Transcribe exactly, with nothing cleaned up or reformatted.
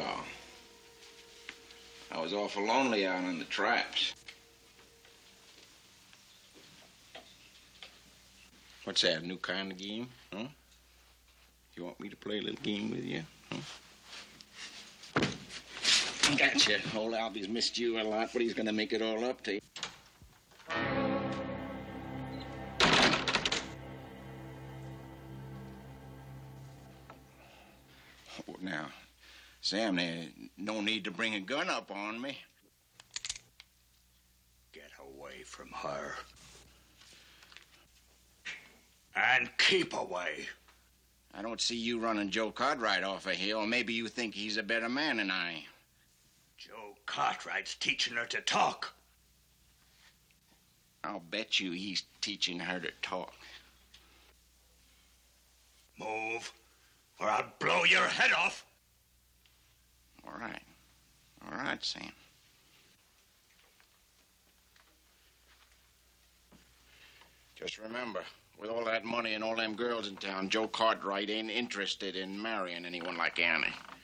while. I was awful lonely out on the traps. What's that, a new kind of game, huh? You want me to play a little game with you, huh? Gotcha. Old Albie's missed you a lot, but he's gonna make it all up to you. Oh, now, Sam, there's no need to bring a gun up on me. Get away from her. And keep away. I don't see you running Joe Cartwright off a hill. Maybe you think he's a better man than I. Joe Cartwright's teaching her to talk. I'll bet you he's teaching her to talk. Move, or I'll blow your head off. All right. All right, Sam. Just remember, with all that money and all them girls in town, Joe Cartwright ain't interested in marrying anyone like Annie.